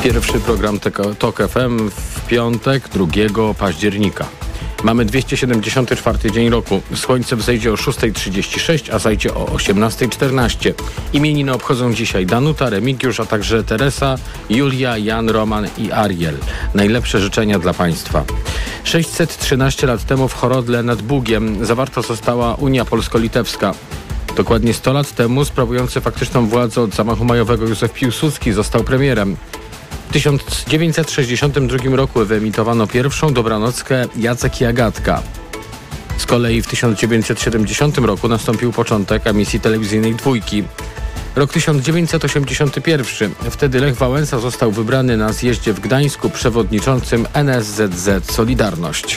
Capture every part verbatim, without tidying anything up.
Pierwszy program TOK F M w piątek, drugiego października. Mamy dwieście siedemdziesiąty czwarty dzień roku. Słońce wzejdzie o szósta trzydzieści sześć, a zajdzie o osiemnasta czternaście. Imieniny obchodzą dzisiaj Danuta, Remigiusz, a także Teresa, Julia, Jan, Roman i Ariel. Najlepsze życzenia dla Państwa. sześćset trzynaście lat temu w Horodle nad Bugiem zawarta została Unia Polsko-Litewska. Dokładnie sto lat temu sprawujący faktyczną władzę od zamachu majowego Józef Piłsudski został premierem. W tysiąc dziewięćset sześćdziesiątym drugim roku wyemitowano pierwszą dobranockę Jacek i Agatka. Z kolei w tysiąc dziewięćset siedemdziesiątym roku nastąpił początek emisji telewizyjnej Dwójki. Rok tysiąc dziewięćset osiemdziesiąty pierwszy. Wtedy Lech Wałęsa został wybrany na zjeździe w Gdańsku przewodniczącym N S Z Z Solidarność.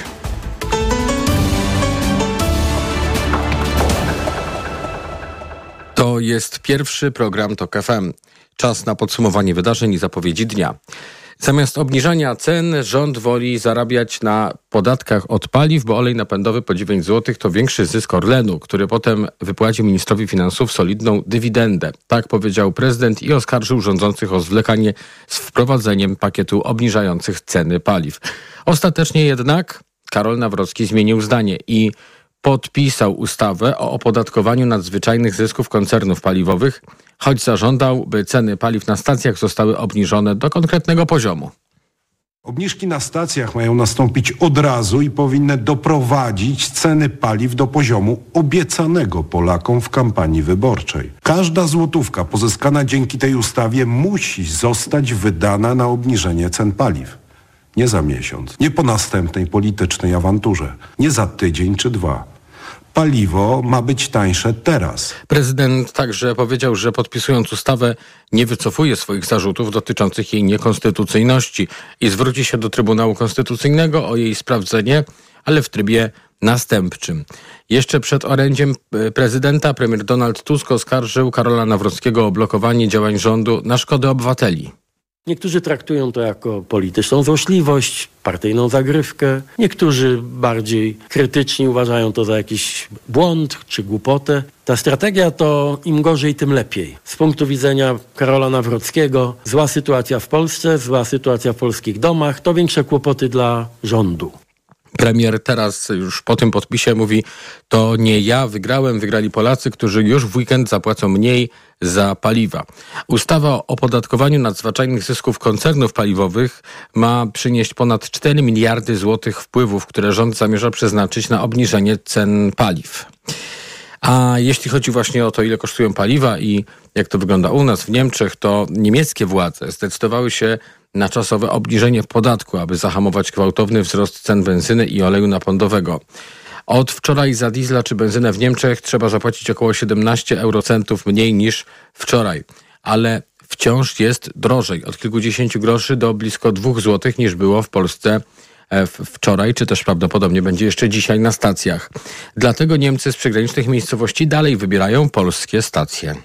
To jest pierwszy program TOK F M. Czas na podsumowanie wydarzeń i zapowiedzi dnia. Zamiast obniżania cen rząd woli zarabiać na podatkach od paliw, bo olej napędowy po dziewięć złotych to większy zysk Orlenu, który potem wypłacił ministrowi finansów solidną dywidendę. Tak powiedział prezydent i oskarżył rządzących o zwlekanie z wprowadzeniem pakietu obniżających ceny paliw. Ostatecznie jednak Karol Nawrocki zmienił zdanie i podpisał ustawę o opodatkowaniu nadzwyczajnych zysków koncernów paliwowych, choć zażądał, by ceny paliw na stacjach zostały obniżone do konkretnego poziomu. Obniżki na stacjach mają nastąpić od razu i powinny doprowadzić ceny paliw do poziomu obiecanego Polakom w kampanii wyborczej. Każda złotówka pozyskana dzięki tej ustawie musi zostać wydana na obniżenie cen paliw. Nie za miesiąc, nie po następnej politycznej awanturze, nie za tydzień czy dwa. Paliwo ma być tańsze teraz. Prezydent także powiedział, że podpisując ustawę nie wycofuje swoich zarzutów dotyczących jej niekonstytucyjności i zwróci się do Trybunału Konstytucyjnego o jej sprawdzenie, ale w trybie następczym. Jeszcze przed orędziem prezydenta premier Donald Tusk oskarżył Karola Nawrockiego o blokowanie działań rządu na szkodę obywateli. Niektórzy traktują to jako polityczną złośliwość, partyjną zagrywkę. Niektórzy bardziej krytyczni uważają to za jakiś błąd czy głupotę. Ta strategia to im gorzej, tym lepiej. Z punktu widzenia Karola Nawrockiego zła sytuacja w Polsce, zła sytuacja w polskich domach to większe kłopoty dla rządu. Premier teraz już po tym podpisie mówi, to nie ja wygrałem, wygrali Polacy, którzy już w weekend zapłacą mniej za paliwa. Ustawa o opodatkowaniu nadzwyczajnych zysków koncernów paliwowych ma przynieść ponad cztery miliardy złotych wpływów, które rząd zamierza przeznaczyć na obniżenie cen paliw. A jeśli chodzi właśnie o to, ile kosztują paliwa i jak to wygląda u nas w Niemczech, to niemieckie władze zdecydowały się na czasowe obniżenie podatku, aby zahamować gwałtowny wzrost cen benzyny i oleju napędowego. Od wczoraj za diesla czy benzynę w Niemczech trzeba zapłacić około siedemnaście eurocentów mniej niż wczoraj, ale wciąż jest drożej, od kilkudziesięciu groszy do blisko dwóch złotych niż było w Polsce wczoraj, czy też prawdopodobnie będzie jeszcze dzisiaj na stacjach. Dlatego Niemcy z przygranicznych miejscowości dalej wybierają polskie stacje.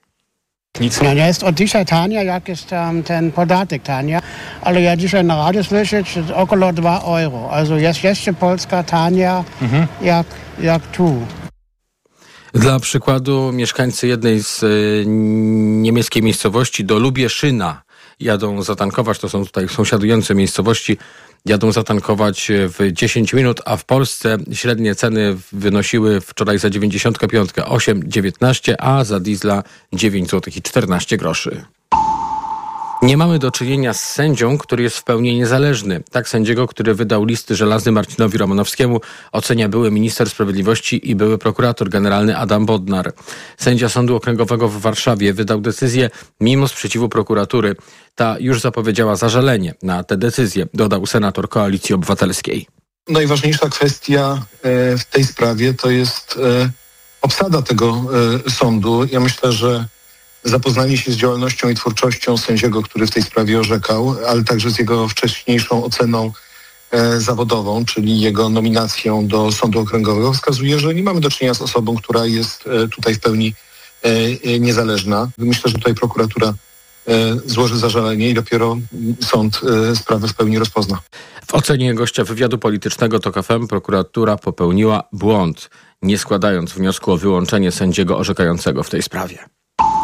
No nie jest od dzisiaj tania, jak jest um, ten podatek tania, ale ja dzisiaj na radio słyszę, że około dwa euro. Also jest jeszcze Polska tania mhm. jak, jak tu. Dla przykładu mieszkańcy jednej z y, niemieckiej miejscowości do Lubieszyna jadą zatankować, to są tutaj sąsiadujące miejscowości, jadą zatankować w dziesięć minut, a w Polsce średnie ceny wynosiły wczoraj za dziewięćdziesiątkę piątkę osiem dziewiętnaście, a za diesla dziewięć złotych i czternaście groszy. Nie mamy do czynienia z sędzią, który jest w pełni niezależny. Tak sędziego, który wydał listy żelazny Marcinowi Romanowskiemu, ocenia były minister sprawiedliwości i były prokurator generalny Adam Bodnar. Sędzia Sądu Okręgowego w Warszawie wydał decyzję mimo sprzeciwu prokuratury. Ta już zapowiedziała zażalenie na tę decyzję, dodał senator Koalicji Obywatelskiej. Najważniejsza kwestia w tej sprawie to jest obsada tego sądu. Ja myślę, że zapoznanie się z działalnością i twórczością sędziego, który w tej sprawie orzekał, ale także z jego wcześniejszą oceną e, zawodową, czyli jego nominacją do Sądu Okręgowego, wskazuje, że nie mamy do czynienia z osobą, która jest e, tutaj w pełni e, niezależna. Myślę, że tutaj prokuratura e, złoży zażalenie i dopiero sąd e, sprawę w pełni rozpozna. W ocenie gościa wywiadu politycznego TOK F M prokuratura popełniła błąd, nie składając wniosku o wyłączenie sędziego orzekającego w tej sprawie.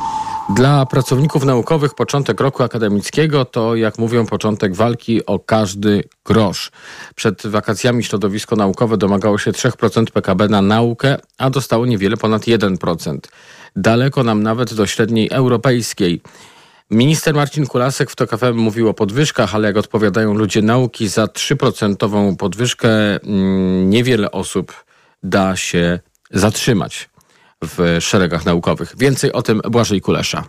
Dla pracowników naukowych początek roku akademickiego to, jak mówią, początek walki o każdy grosz. Przed wakacjami środowisko naukowe domagało się trzy procent P K B na naukę, a dostało niewiele ponad jeden procent. Daleko nam nawet do średniej europejskiej. Minister Marcin Kulasek w TOK F M mówił o podwyżkach, ale jak odpowiadają ludzie nauki, za trzy procent podwyżkę mm, niewiele osób da się zatrzymać w szeregach naukowych. Więcej o tym Błażej Kulesza.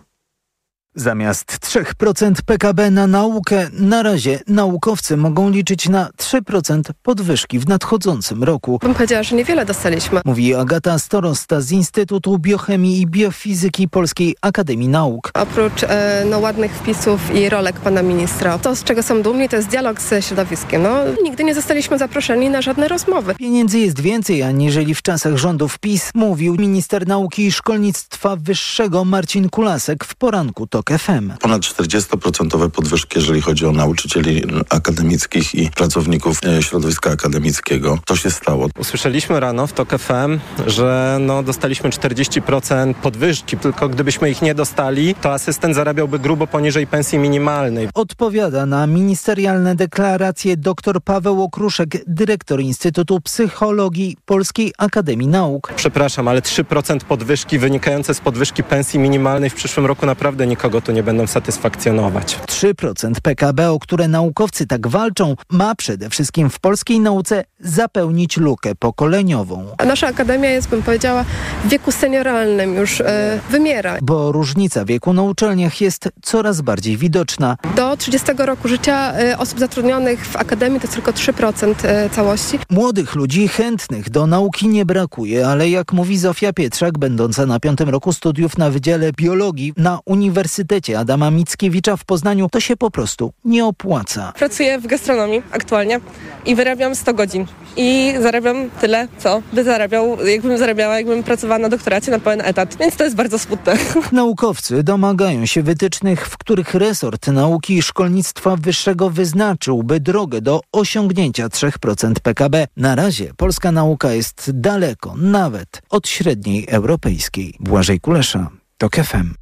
Zamiast trzy procent P K B na naukę, na razie naukowcy mogą liczyć na trzy procent podwyżki w nadchodzącym roku. Bym powiedziała, że niewiele dostaliśmy. Mówi Agata Storosta z Instytutu Biochemii i Biofizyki Polskiej Akademii Nauk. Oprócz e, no, ładnych wpisów i rolek pana ministra, to z czego są dumni, to jest dialog z środowiskiem. No, nigdy nie zostaliśmy zaproszeni na żadne rozmowy. Pieniędzy jest więcej, aniżeli w czasach rządów PiS, mówił minister nauki i szkolnictwa wyższego Marcin Kulasek w poranku TOK F M. Ponad czterdzieści procent podwyżki, jeżeli chodzi o nauczycieli akademickich i pracowników środowiska akademickiego. To się stało. Usłyszeliśmy rano w TOK F M, że no, dostaliśmy czterdzieści procent podwyżki, tylko gdybyśmy ich nie dostali, to asystent zarabiałby grubo poniżej pensji minimalnej. Odpowiada na ministerialne deklaracje dr Paweł Okruszek, dyrektor Instytutu Psychologii Polskiej Akademii Nauk. Przepraszam, ale trzy procent podwyżki wynikające z podwyżki pensji minimalnej w przyszłym roku naprawdę nikogo tu nie będą satysfakcjonować. trzy procent P K B, o które naukowcy tak walczą, ma przede wszystkim w polskiej nauce zapełnić lukę pokoleniową. Nasza akademia jest, bym powiedziała, w wieku senioralnym już e, wymiera. Bo różnica wieku na uczelniach jest coraz bardziej widoczna. Do trzydziestego roku życia e, osób zatrudnionych w akademii to jest tylko trzy procent e, całości. Młodych ludzi chętnych do nauki nie brakuje, ale jak mówi Zofia Pietrzak, będąca na piątym roku studiów na Wydziale Biologii na Uniwersytecie Adama Mickiewicza w Poznaniu, to się po prostu nie opłaca. Pracuję w gastronomii aktualnie i wyrabiam sto godzin. I zarabiam tyle, co by zarabiał, jakbym zarabiała, jakbym pracowała na doktoracie na pełen etat. Więc to jest bardzo smutne. Naukowcy domagają się wytycznych, w których resort nauki i szkolnictwa wyższego wyznaczyłby drogę do osiągnięcia trzy procent P K B. Na razie polska nauka jest daleko, nawet od średniej europejskiej. Błażej Kulesza, TOK F M.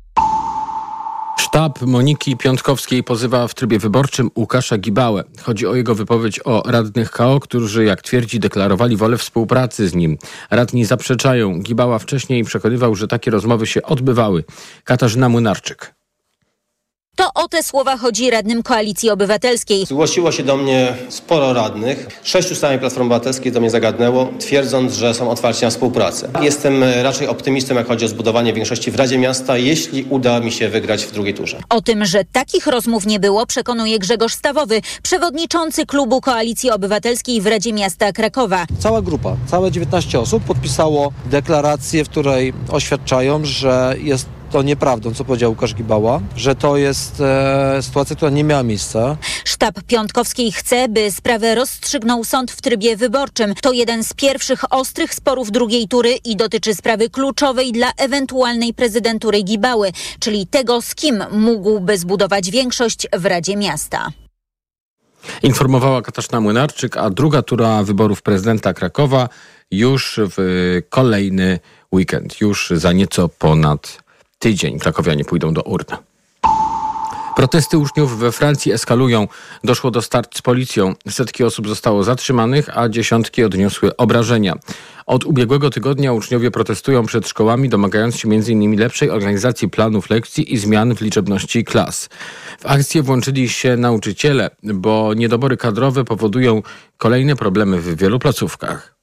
Sztab Moniki Piątkowskiej pozywa w trybie wyborczym Łukasza Gibałę. Chodzi o jego wypowiedź o radnych K O, którzy, jak twierdzi, deklarowali wolę współpracy z nim. Radni zaprzeczają. Gibała wcześniej przekonywał, że takie rozmowy się odbywały. Katarzyna Młynarczyk. To o te słowa chodzi radnym Koalicji Obywatelskiej. Zgłosiło się do mnie sporo radnych. Sześciu z samej Platformy Obywatelskiej do mnie zagadnęło, twierdząc, że są otwarci na współpracę. Jestem raczej optymistą, jak chodzi o zbudowanie większości w Radzie Miasta, jeśli uda mi się wygrać w drugiej turze. O tym, że takich rozmów nie było, przekonuje Grzegorz Stawowy, przewodniczący klubu Koalicji Obywatelskiej w Radzie Miasta Krakowa. Cała grupa, całe dziewiętnaście osób podpisało deklarację, w której oświadczają, że jest to nieprawdą, co powiedział Łukasz Gibała, że to jest e, sytuacja, która nie miała miejsca. Sztab Piątkowskiej chce, by sprawę rozstrzygnął sąd w trybie wyborczym. To jeden z pierwszych ostrych sporów drugiej tury i dotyczy sprawy kluczowej dla ewentualnej prezydentury Gibały, czyli tego, z kim mógłby zbudować większość w Radzie Miasta. Informowała Katarzyna Młynarczyk, a druga tura wyborów prezydenta Krakowa już w kolejny weekend, już za nieco ponad tydzień krakowianie pójdą do urn. Protesty uczniów we Francji eskalują. Doszło do starć z policją. Setki osób zostało zatrzymanych, a dziesiątki odniosły obrażenia. Od ubiegłego tygodnia uczniowie protestują przed szkołami, domagając się między innymi lepszej organizacji planów lekcji i zmian w liczebności klas. W akcję włączyli się nauczyciele, bo niedobory kadrowe powodują kolejne problemy w wielu placówkach.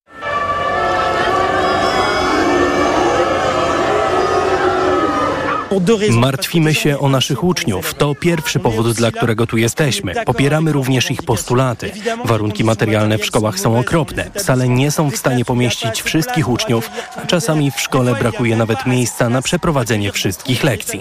Martwimy się o naszych uczniów. To pierwszy powód, dla którego tu jesteśmy. Popieramy również ich postulaty. Warunki materialne w szkołach są okropne. Sale nie są w stanie pomieścić wszystkich uczniów, a czasami w szkole brakuje nawet miejsca na przeprowadzenie wszystkich lekcji.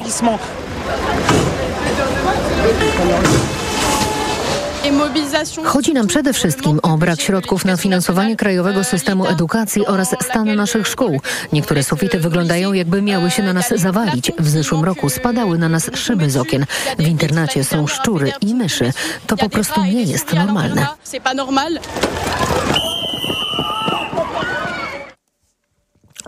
Chodzi nam przede wszystkim o brak środków na finansowanie krajowego systemu edukacji oraz stan naszych szkół. Niektóre sufity wyglądają, jakby miały się na nas zawalić. W zeszłym roku spadały na nas szyby z okien. W internacie są szczury i myszy. To po prostu nie jest normalne.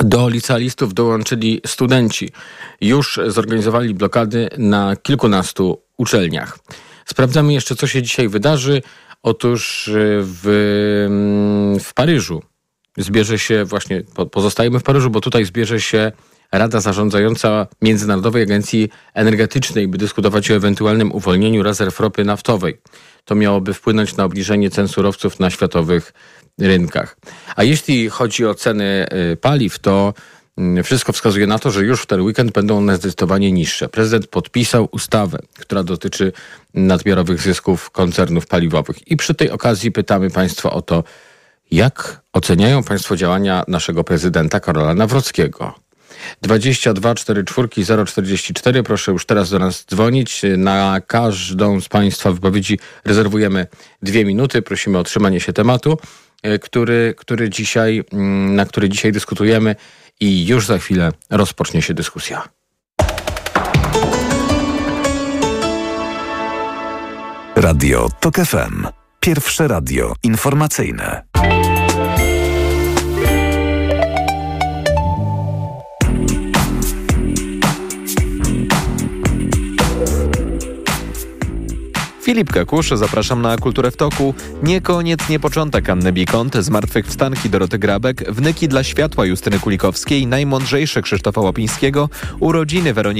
Do licealistów dołączyli studenci. Już zorganizowali blokady na kilkunastu uczelniach. Sprawdzamy jeszcze, co się dzisiaj wydarzy. Otóż w, w Paryżu zbierze się właśnie, pozostajemy w Paryżu, bo tutaj zbierze się Rada Zarządzająca Międzynarodowej Agencji Energetycznej, by dyskutować o ewentualnym uwolnieniu rezerw ropy naftowej. To miałoby wpłynąć na obniżenie cen surowców na światowych rynkach. A jeśli chodzi o ceny paliw, to wszystko wskazuje na to, że już w ten weekend będą one zdecydowanie niższe. Prezydent podpisał ustawę, która dotyczy nadmiarowych zysków koncernów paliwowych. I przy tej okazji pytamy Państwa o to, jak oceniają Państwo działania naszego prezydenta Karola Nawrockiego. dwadzieścia dwa czterdzieści cztery zero czterdzieści cztery. Proszę już teraz do nas dzwonić. Na każdą z Państwa wypowiedzi rezerwujemy dwie minuty. Prosimy o trzymanie się tematu, który, który dzisiaj, na który dzisiaj dyskutujemy i już za chwilę rozpocznie się dyskusja. Radio TOK F M. Pierwsze radio informacyjne. Filip Kakusz, zapraszam na Kulturę w toku. Nie koniec, nie początek Anny Bikont, Zmartwychwstanki Doroty Grabek, Wnyki dla światła Justyny Kulikowskiej, Najmądrzejsze Krzysztofa Łapińskiego, Urodziny Weroniki